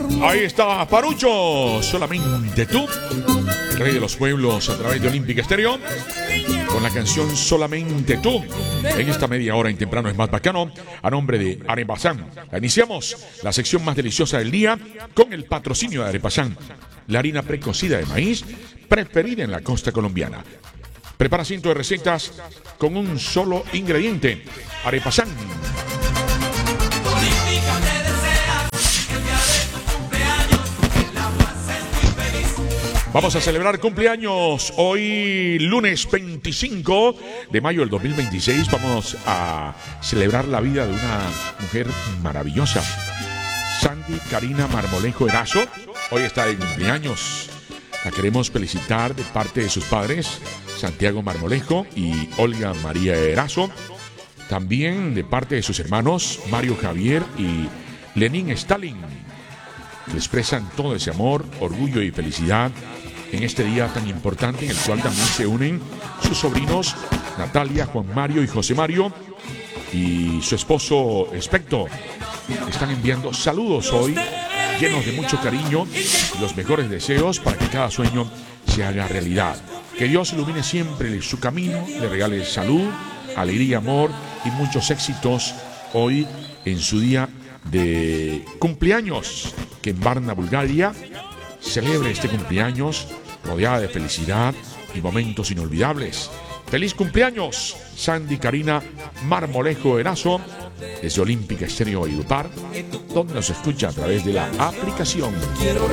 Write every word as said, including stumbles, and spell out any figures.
Ahí está Parucho, solamente tú, rey de los pueblos a través de Olímpica Estéreo, con la canción Solamente tú. En esta media hora en Temprano es más bacano, a nombre de Arepasán. Iniciamos la sección más deliciosa del día con el patrocinio de Arepasán, la harina precocida de maíz preferida en la costa colombiana. Prepara cientos de recetas con un solo ingrediente. Arepasán. Vamos a celebrar cumpleaños hoy, lunes veinticinco de mayo del dos mil veintiséis. Vamos a celebrar la vida de una mujer maravillosa, Sandy Karina Marmolejo Erazo. Hoy está de cumpleaños. La queremos felicitar de parte de sus padres, Santiago Marmolejo y Olga María Erazo. También de parte de sus hermanos, Mario Javier y Lenín Stalin, que expresan todo ese amor, orgullo y felicidad en este día tan importante, en el cual también se unen sus sobrinos Natalia, Juan Mario y José Mario y su esposo Especto. Están enviando saludos hoy, llenos de mucho cariño y los mejores deseos para que cada sueño se haga realidad. Que Dios ilumine siempre su camino, le regale salud, alegría, amor y muchos éxitos hoy en su día de cumpleaños. Que en Varna, Bulgaria, celebre este cumpleaños rodeada de felicidad y momentos inolvidables. ¡Feliz cumpleaños, Sandy Karina Marmolejo Erazo, desde Olímpica Estéreo Valledupar, donde nos escucha a través de la aplicación. Quiero